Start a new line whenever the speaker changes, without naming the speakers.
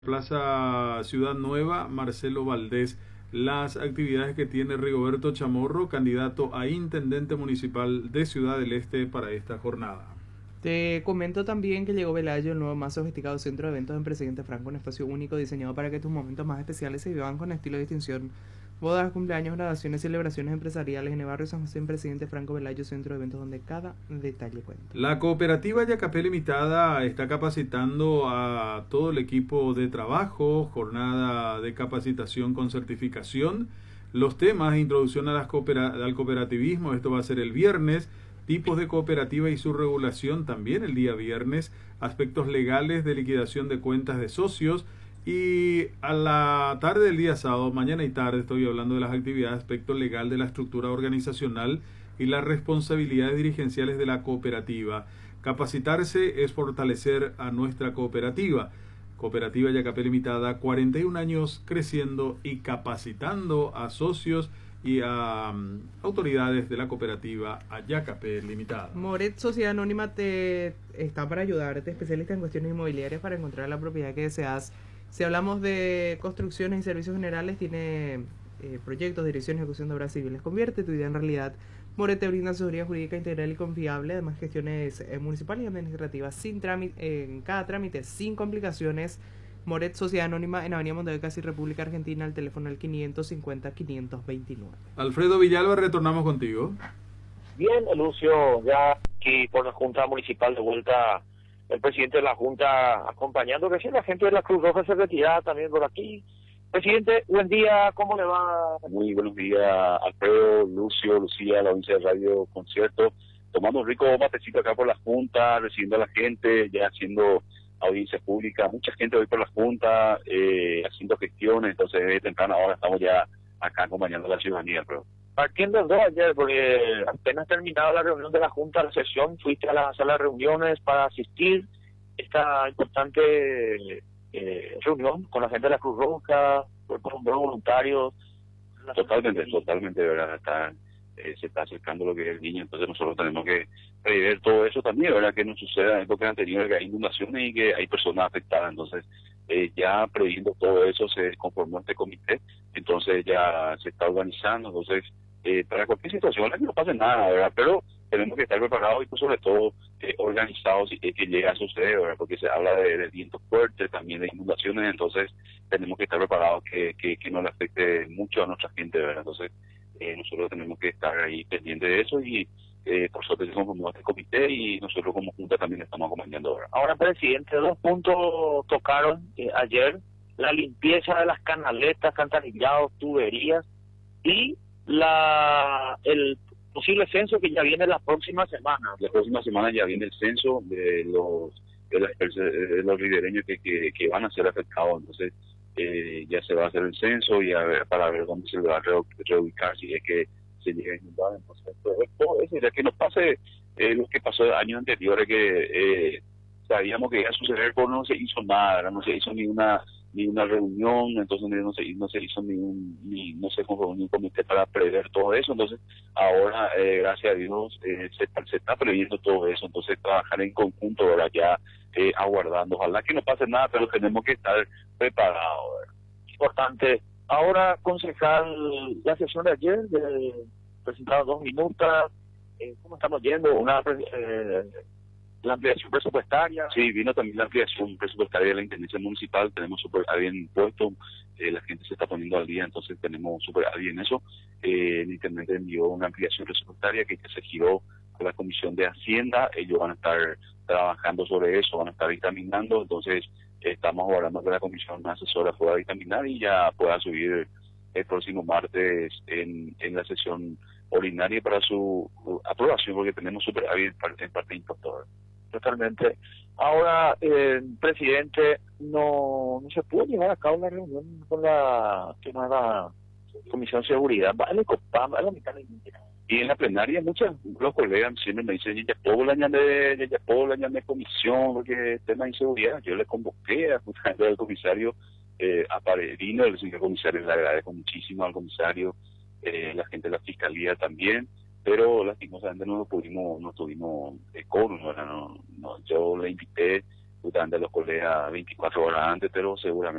Plaza Ciudad Nueva, Marcelo Valdés, las actividades que tiene Rigoberto Chamorro, candidato a intendente municipal de Ciudad del Este para esta jornada.
Te comento también que llegó Velayo, el nuevo más sofisticado centro de eventos en Presidente Franco, un espacio único diseñado para que tus momentos más especiales se vivan con estilo de distinción. Bodas, cumpleaños, graduaciones, celebraciones empresariales en el barrio San José en Presidente Franco Velayo, centro de eventos donde cada detalle cuenta.
La cooperativa Yacapé Limitada está capacitando a todo el equipo de trabajo, jornada de capacitación con certificación. Los temas, introducción al cooperativismo, esto va a ser el viernes. Tipos de cooperativa y su regulación también el día viernes, aspectos legales de liquidación de cuentas de socios, y a la tarde del día sábado, mañana y tarde, estoy hablando de las actividades, aspecto legal de la estructura organizacional y las responsabilidades dirigenciales de la cooperativa. Capacitarse es fortalecer a nuestra cooperativa. Cooperativa Yacapé Limitada, 41 años creciendo y capacitando a socios y a autoridades de la cooperativa Yacapé Limitada.
Moret Sociedad Anónima te está para ayudarte, especialista en cuestiones inmobiliarias para encontrar la propiedad que deseas. Si hablamos de construcciones y servicios generales, tiene proyectos, dirección y ejecución de obras civiles. Convierte tu idea en realidad. Moret te brinda asesoría jurídica integral y confiable, además gestiones municipales y administrativas sin en cada trámite, sin complicaciones. Moret Sociedad Anónima en Avenida Montevideo, casi República Argentina, al teléfono al 550-529.
Alfredo Villalba, retornamos contigo.
Bien, Lucio, ya aquí por la Junta Municipal de vuelta, el presidente de la Junta acompañando, recién la gente de la Cruz Roja se retiraba también por aquí. Presidente, buen día, ¿cómo le va?
Muy buenos días, Alfredo, Lucio, Lucía, la audiencia de Radio Concierto. Tomando un rico matecito acá por la Junta, recibiendo a la gente, ya haciendo audiencia pública. Mucha gente hoy por la Junta, haciendo gestiones, entonces de temprano ahora estamos ya acá acompañando a la ciudadanía, Alfredo.
Partiendo de ayer, porque apenas terminada la reunión de la Junta, la sesión, fuiste a la sala de reuniones para asistir esta importante reunión con la gente de la Cruz Roja, cuerpos voluntarios.
Totalmente, ¿verdad? Se está acercando lo que es el niño, entonces nosotros tenemos que prever todo eso también, ¿verdad? Que no suceda en épocas anteriores que hay inundaciones y que hay personas afectadas, entonces ya previendo todo eso se conformó este comité, entonces ya se está organizando, entonces para cualquier situación, que no pase nada, ¿verdad? Pero tenemos que estar preparados y pues, sobre todo organizados y que llegue a suceder, ¿verdad? Porque se habla de vientos fuertes, también de inundaciones, entonces tenemos que estar preparados que no le afecte mucho a nuestra gente, ¿verdad? Entonces nosotros tenemos que estar ahí pendientes de eso y por suerte se conformó este comité y nosotros como Junta también estamos acompañando ahora.
Ahora, presidente, 2 puntos tocaron ayer: la limpieza de las canaletas, alcantarillados, tuberías y el posible censo que ya viene la próxima semana.
La próxima semana ya viene el censo de los ribereños que van a ser afectados, entonces ya se va a hacer el censo y a ver, para ver dónde se va a reubicar si es que se llega a inundar. Entonces, todo eso, ya que nos pase lo que pasó en años anteriores, que sabíamos que iba a suceder, pero no se hizo nada, no se hizo ni una reunión, entonces no se hizo no se conformó ni un comité para prever todo eso. Entonces ahora gracias a Dios se está previendo todo eso, entonces trabajar en conjunto, ¿verdad? Ya aguardando, ojalá que no pase nada, pero tenemos que estar preparados, ¿verdad?
Importante. Ahora, concejal, la sesión de ayer presentaron 2 minutos, ¿cómo estamos yendo? La ampliación presupuestaria.
Sí, vino también la ampliación presupuestaria de la Intendencia Municipal, tenemos súper bien puesto, la gente se está poniendo al día, entonces tenemos súper bien eso. El Intendente envió una ampliación presupuestaria que se giró a la Comisión de Hacienda, ellos van a estar trabajando sobre eso, van a estar dictaminando, entonces estamos aguardando que la Comisión Asesora pueda dictaminar y ya pueda subir el próximo martes en la sesión ordinaria para su aprobación, porque tenemos súper bien en parte impactadora.
Totalmente. Ahora, presidente, no se pudo llevar a cabo la reunión con la Comisión de Seguridad. Va el COPAM, a la mitad de la.
Y en la plenaria muchos los colegas siempre me dicen, ya puedo la de comisión, porque tema de inseguridad. Yo le convoqué al comisario, vino el señor comisario, le agradezco muchísimo al comisario, la gente de la fiscalía también, pero lastimosamente no tuvimos quórum, ¿verdad? Yo le invité justamente los colegas 24 horas antes, pero seguramente